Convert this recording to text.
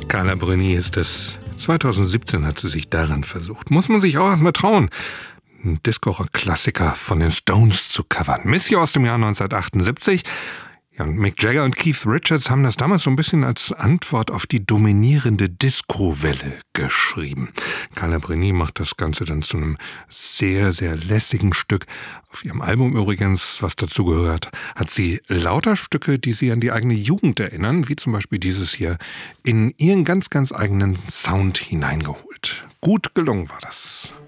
Carla Bruni ist es. 2017 hat sie sich daran versucht. Muss man sich auch erstmal trauen, einen Disco-Klassiker von den Stones zu covern. Missy aus dem Jahr 1978. Ja, und Mick Jagger und Keith Richards haben das damals so ein bisschen als Antwort auf die dominierende Disco-Welle geschrieben. Carla Bruni macht das Ganze dann zu einem sehr, sehr lässigen Stück. Auf ihrem Album übrigens, was dazu gehört, hat sie lauter Stücke, die sie an die eigene Jugend erinnern, wie zum Beispiel dieses hier, in ihren ganz, ganz eigenen Sound hineingeholt. Gut gelungen war das.